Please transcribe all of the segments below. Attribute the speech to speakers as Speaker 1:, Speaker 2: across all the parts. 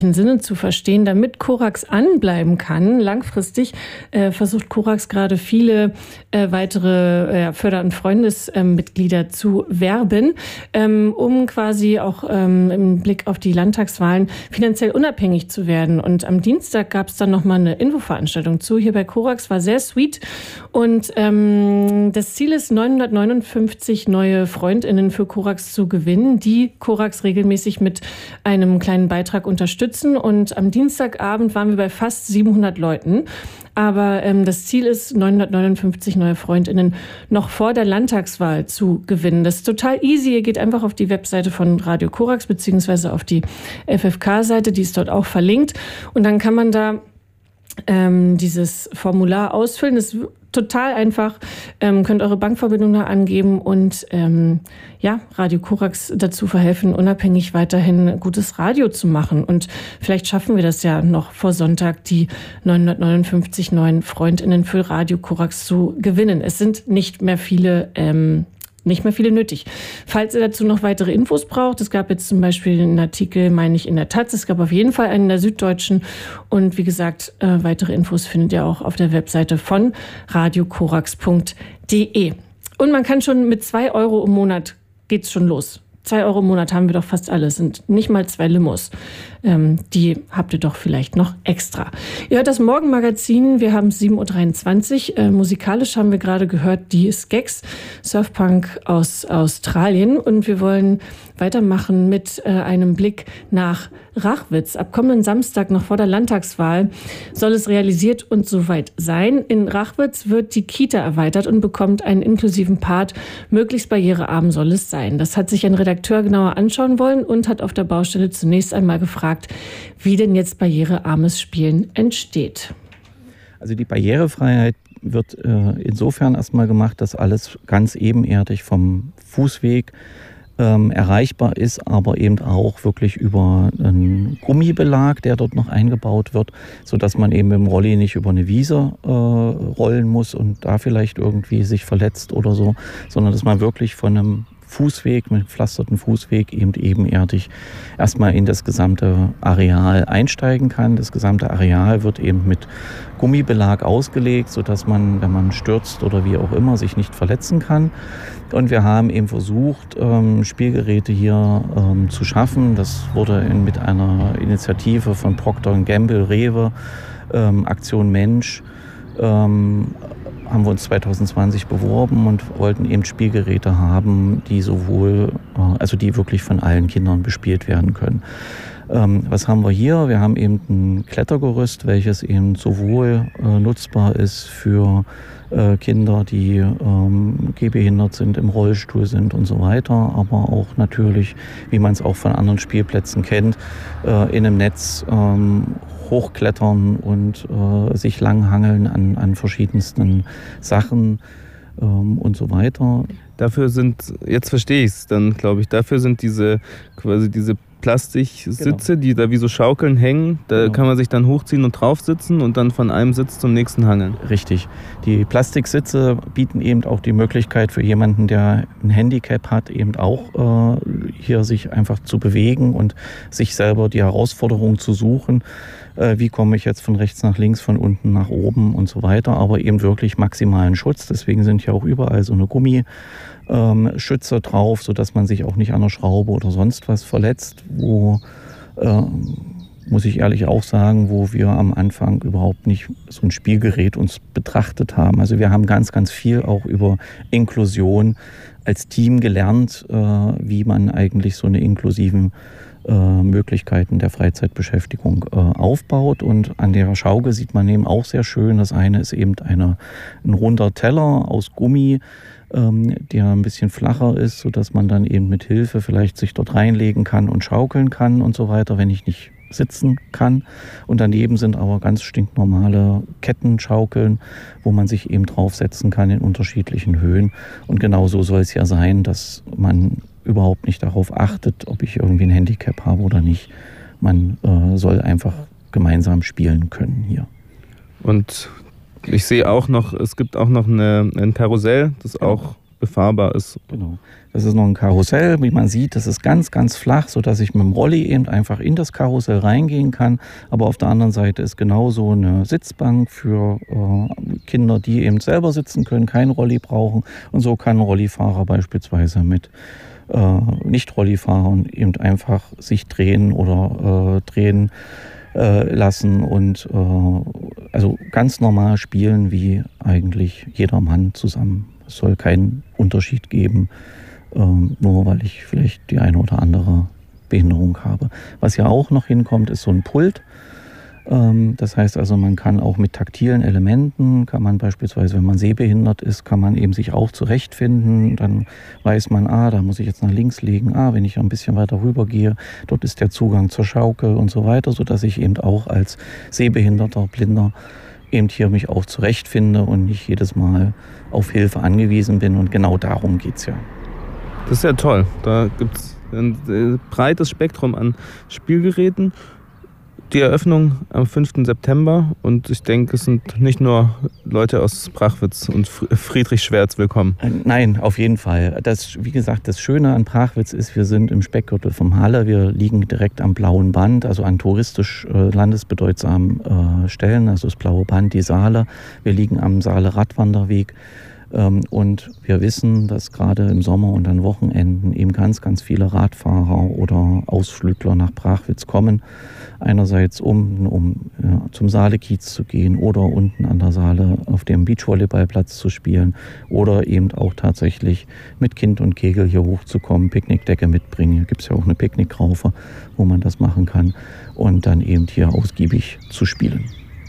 Speaker 1: Sinne zu verstehen, damit Korax anbleiben kann. Langfristig versucht Korax gerade viele weitere Förder- und Freundesmitglieder zu werben, um quasi auch im Blick auf die Landtagswahlen finanziell unabhängig zu werden. Und am Dienstag gab es dann nochmal eine Infoveranstaltung zu. Hier bei Korax war sehr sweet. Und das Ziel ist, 959 neue FreundInnen für Korax zu gewinnen, die Korax regelmäßig mit einem kleinen Beitrag unterstützen. Und am Dienstagabend waren wir bei fast 700 Leuten. Aber das Ziel ist, 959 neue FreundInnen noch vor der Landtagswahl zu gewinnen. Das ist total easy. Ihr geht einfach auf die Webseite von Radio Korax beziehungsweise auf die FFK-Seite, die ist dort auch verlinkt. Und dann kann man da dieses Formular ausfüllen. Das ist total einfach. Könnt eure Bankverbindung da angeben und Radio Korax dazu verhelfen, unabhängig weiterhin gutes Radio zu machen. Und vielleicht schaffen wir das ja noch vor Sonntag, die 959 neuen FreundInnen für Radio Korax zu gewinnen. Es sind nicht mehr viele nötig. Falls ihr dazu noch weitere Infos braucht, es gab jetzt zum Beispiel einen Artikel, meine ich, in der Taz, es gab auf jeden Fall einen in der Süddeutschen und wie gesagt, weitere Infos findet ihr auch auf der Webseite von radiokorax.de. Und man kann schon mit 2 Euro im Monat geht's schon los. 2 Euro im Monat haben wir doch fast alles, sind nicht mal 2 Limos. Die habt ihr doch vielleicht noch extra. Ihr hört das Morgenmagazin, wir haben 7.23 Uhr. Musikalisch haben wir gerade gehört die Skeks, Surfpunk aus Australien. Und wir wollen weitermachen mit einem Blick nach Rachwitz. Ab kommenden Samstag, noch vor der Landtagswahl, soll es realisiert und soweit sein. In Rachwitz wird die Kita erweitert und bekommt einen inklusiven Part. Möglichst barrierearm soll es sein. Das hat sich ein Redakteur genauer anschauen wollen und hat auf der Baustelle zunächst einmal gefragt, wie denn jetzt barrierearmes Spielen entsteht.
Speaker 2: Also die Barrierefreiheit wird insofern erstmal gemacht, dass alles ganz ebenerdig vom Fußweg erreichbar ist, aber eben auch wirklich über einen Gummibelag, der dort noch eingebaut wird, sodass man eben mit dem Rolli nicht über eine Wiese rollen muss und da vielleicht irgendwie sich verletzt oder so, sondern dass man wirklich von einem Fußweg, mit gepflasterten Fußweg eben ebenerdig erstmal in das gesamte Areal einsteigen kann. Das gesamte Areal wird eben mit Gummibelag ausgelegt, sodass man, wenn man stürzt oder wie auch immer, sich nicht verletzen kann. Und wir haben eben versucht, Spielgeräte hier zu schaffen. Das wurde mit einer Initiative von Procter & Gamble, Rewe, Aktion Mensch, haben wir uns 2020 beworben und wollten eben Spielgeräte haben, die die wirklich von allen Kindern bespielt werden können. Was haben wir hier? Wir haben eben ein Klettergerüst, welches eben sowohl nutzbar ist für Kinder, die gehbehindert sind, im Rollstuhl sind und so weiter, aber auch natürlich, wie man es auch von anderen Spielplätzen kennt, in einem Netz hochklettern und sich langhangeln an verschiedensten Sachen und so weiter.
Speaker 3: Dafür sind, jetzt verstehe ich es dann, glaube ich, dafür sind diese Plastiksitze, die da wie so Schaukeln hängen, da kann man sich dann hochziehen und drauf sitzen und dann von einem Sitz zum nächsten hangeln.
Speaker 2: Richtig. Die Plastiksitze bieten eben auch die Möglichkeit für jemanden, der ein Handicap hat, eben auch hier sich einfach zu bewegen und sich selber die Herausforderung zu suchen. Wie komme ich jetzt von rechts nach links, von unten nach oben und so weiter, aber eben wirklich maximalen Schutz. Deswegen sind ja auch überall so eine Gummischützer drauf, sodass man sich auch nicht an der Schraube oder sonst was verletzt, muss ich ehrlich auch sagen, wo wir am Anfang überhaupt nicht so ein Spielgerät uns betrachtet haben. Also wir haben ganz, ganz viel auch über Inklusion als Team gelernt, wie man eigentlich so eine inklusiven Möglichkeiten der Freizeitbeschäftigung aufbaut. Und an der Schaukel sieht man eben auch sehr schön, das eine ist eben ein runder Teller aus Gummi, der ein bisschen flacher ist, sodass man dann eben mit Hilfe vielleicht sich dort reinlegen kann und schaukeln kann und so weiter, wenn ich nicht sitzen kann. Und daneben sind aber ganz stinknormale Kettenschaukeln, wo man sich eben draufsetzen kann in unterschiedlichen Höhen. Und genau so soll es ja sein, dass man überhaupt nicht darauf achtet, ob ich irgendwie ein Handicap habe oder nicht. Man soll einfach gemeinsam spielen können hier.
Speaker 3: Und ich sehe auch noch, es gibt auch noch ein Karussell, das auch befahrbar ist.
Speaker 2: Genau. Das ist noch ein Karussell, wie man sieht, das ist ganz, ganz flach, sodass ich mit dem Rolli eben einfach in das Karussell reingehen kann. Aber auf der anderen Seite ist genauso eine Sitzbank für Kinder, die eben selber sitzen können, kein Rolli brauchen. Und so kann ein Rollifahrer beispielsweise mit Nicht-Rollifahrern eben einfach sich drehen oder drehen lassen und also ganz normal spielen wie eigentlich jeder Mann zusammen. Es soll keinen Unterschied geben, nur weil ich vielleicht die eine oder andere Behinderung habe. Was ja auch noch hinkommt, ist so ein Pult. Das heißt also, man kann auch mit taktilen Elementen, kann man beispielsweise, wenn man sehbehindert ist, kann man eben sich auch zurechtfinden. Dann weiß man, da muss ich jetzt nach links legen. Wenn ich ein bisschen weiter rüber gehe, dort ist der Zugang zur Schaukel und so weiter, sodass ich eben auch als sehbehinderter, Blinder eben hier mich auch zurechtfinde und nicht jedes Mal auf Hilfe angewiesen bin. Und genau darum geht es ja.
Speaker 3: Das ist ja toll. Da gibt es ein breites Spektrum an Spielgeräten. Die Eröffnung am 5. September und ich denke, es sind nicht nur Leute aus Prachwitz und Friedrichswerz willkommen.
Speaker 2: Nein, auf jeden Fall. Wie gesagt, das Schöne an Prachwitz ist, wir sind im Speckgürtel vom Halle, wir liegen direkt am Blauen Band, also an touristisch landesbedeutsamen Stellen, also das Blaue Band, die Saale. Wir liegen am Saale-Radwanderweg. Und wir wissen, dass gerade im Sommer und an Wochenenden eben ganz, ganz viele Radfahrer oder Ausflügler nach Prachwitz kommen. Einerseits um zum Saale-Kiez zu gehen oder unten an der Saale auf dem Beachvolleyballplatz zu spielen oder eben auch tatsächlich mit Kind und Kegel hier hochzukommen, Picknickdecke mitbringen. Hier gibt es ja auch eine Picknickraufe, wo man das machen kann und dann eben hier ausgiebig zu spielen.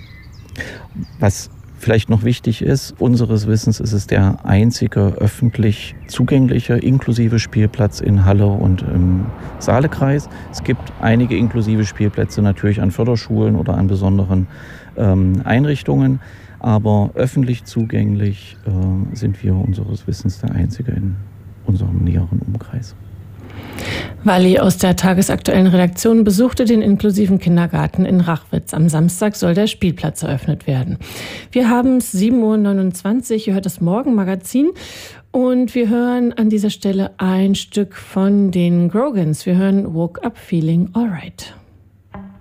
Speaker 2: Was vielleicht noch wichtig ist, unseres Wissens ist es der einzige öffentlich zugängliche inklusive Spielplatz in Halle und im Saalekreis. Es gibt einige inklusive Spielplätze natürlich an Förderschulen oder an besonderen Einrichtungen, aber öffentlich zugänglich sind wir unseres Wissens der einzige in unserem näheren Umkreis.
Speaker 1: Wally aus der tagesaktuellen Redaktion besuchte den inklusiven Kindergarten in Rachwitz. Am Samstag soll der Spielplatz eröffnet werden. Wir haben es 7:29 Uhr, ihr hört das Morgenmagazin und wir hören an dieser Stelle ein Stück von den Grogans. Wir hören Woke Up Feeling Alright.